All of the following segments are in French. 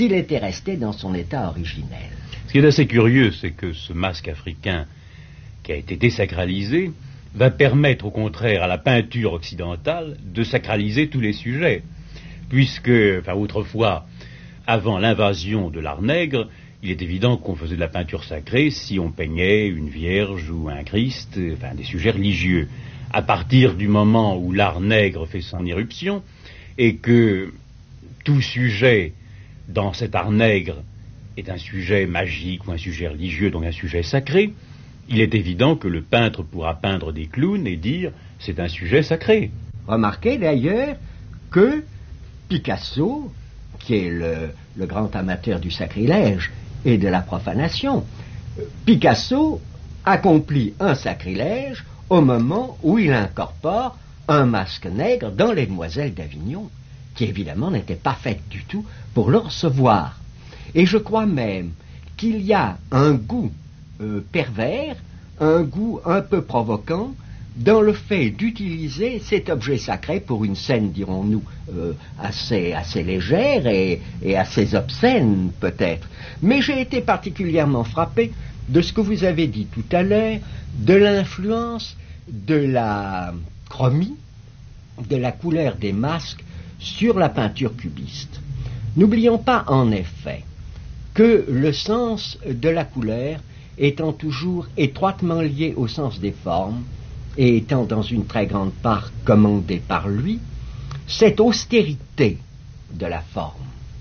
s'il était resté dans son état originel. Ce qui est assez curieux, c'est que ce masque africain qui a été désacralisé va permettre au contraire à la peinture occidentale de sacraliser tous les sujets. Puisque, autrefois, avant l'invasion de l'art nègre, il est évident qu'on faisait de la peinture sacrée si on peignait une Vierge ou un Christ, des sujets religieux. À partir du moment où l'art nègre fait son irruption, et que tout sujet dans cet art nègre est un sujet magique ou un sujet religieux, donc un sujet sacré, il est évident que le peintre pourra peindre des clowns et dire c'est un sujet sacré. Remarquez d'ailleurs que Picasso, qui est le grand amateur du sacrilège et de la profanation, Picasso accomplit un sacrilège au moment où il incorpore un masque nègre dans les Demoiselles d'Avignon, qui évidemment n'était pas faite du tout pour le recevoir. Et je crois même qu'il y a un goût pervers, un goût un peu provoquant, dans le fait d'utiliser cet objet sacré pour une scène, dirons-nous, assez légère et assez obscène peut-être. Mais j'ai été particulièrement frappé de ce que vous avez dit tout à l'heure, de l'influence de la chromie, de la couleur des masques sur la peinture cubiste. N'oublions pas en effet que le sens de la couleur étant toujours étroitement lié au sens des formes et étant dans une très grande part commandé par lui, cette austérité de la forme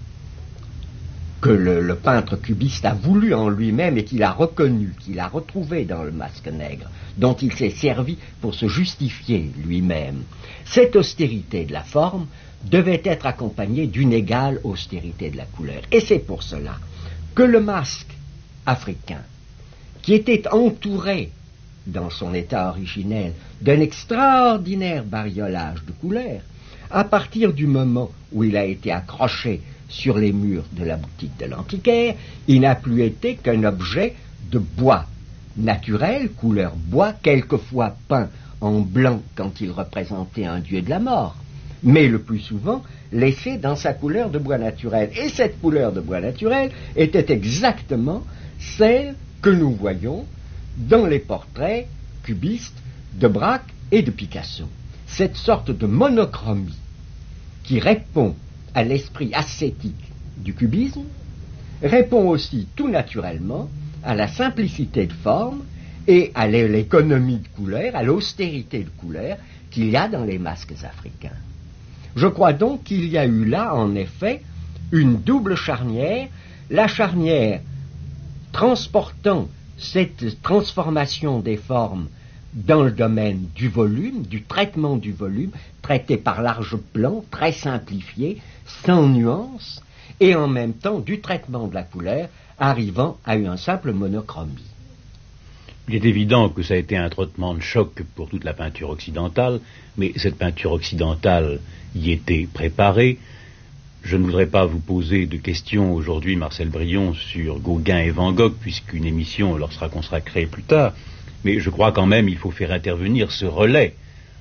que le peintre cubiste a voulu en lui-même et qu'il a reconnu, qu'il a retrouvé dans le masque nègre, dont il s'est servi pour se justifier lui-même, cette austérité de la forme devait être accompagnée d'une égale austérité de la couleur. Et c'est pour cela que le masque africain, qui était entouré dans son état originel d'un extraordinaire bariolage de couleurs, à partir du moment où il a été accroché sur les murs de la boutique de l'antiquaire, il n'a plus été qu'un objet de bois naturel, couleur bois, quelquefois peint en blanc quand il représentait un dieu de la mort, mais le plus souvent laissé dans sa couleur de bois naturel. Et cette couleur de bois naturel était exactement celle que nous voyons dans les portraits cubistes de Braque et de Picasso. Cette sorte de monochromie qui répond à l'esprit ascétique du cubisme, répond aussi tout naturellement à la simplicité de forme et à l'économie de couleur, à l'austérité de couleur qu'il y a dans les masques africains. Je crois donc qu'il y a eu là, en effet, une double charnière, la charnière transportant cette transformation des formes dans le domaine du volume, du traitement du volume, traité par large plan, très simplifié, sans nuance, et en même temps du traitement de la couleur, arrivant à une simple monochromie. Il est évident que ça a été un traitement de choc pour toute la peinture occidentale, mais cette peinture occidentale y était préparée. Je ne voudrais pas vous poser de questions aujourd'hui, Marcel Brion, sur Gauguin et Van Gogh, puisqu'une émission leur sera consacrée plus tard, mais je crois quand même qu'il faut faire intervenir ce relais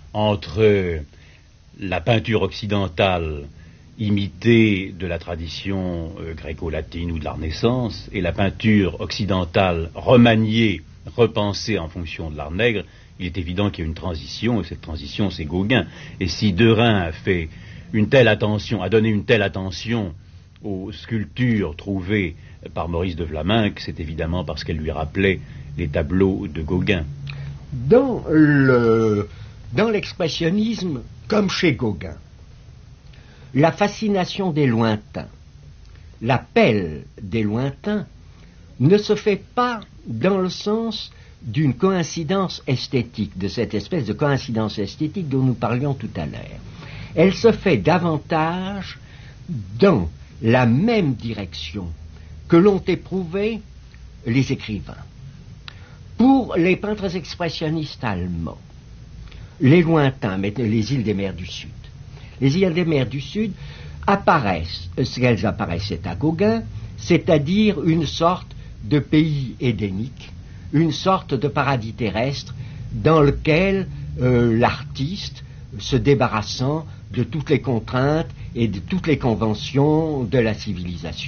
entre la peinture occidentale imitée de la tradition gréco-latine ou de la Renaissance et la peinture occidentale remaniée, repensée en fonction de l'art nègre. Il est évident qu'il y a une transition, et cette transition c'est Gauguin. Et si Derain a fait a donné une telle attention aux sculptures trouvées par Maurice de Vlaminck, c'est évidemment parce qu'elles lui rappelaient les tableaux de Gauguin. Dans l'expressionnisme, comme chez Gauguin, la fascination des lointains, l'appel des lointains ne se fait pas dans le sens d'une coïncidence esthétique, de cette espèce de coïncidence esthétique dont nous parlions tout à l'heure. Elle se fait davantage dans la même direction que l'ont éprouvé les écrivains. Pour les peintres expressionnistes allemands, les lointains, mais les îles des mers du Sud, les îles des mers du Sud apparaissent, ce qu'elles apparaissaient à Gauguin, c'est-à-dire une sorte de pays édénique, une sorte de paradis terrestre dans lequel l'artiste, se débarrassant de toutes les contraintes et de toutes les conventions de la civilisation,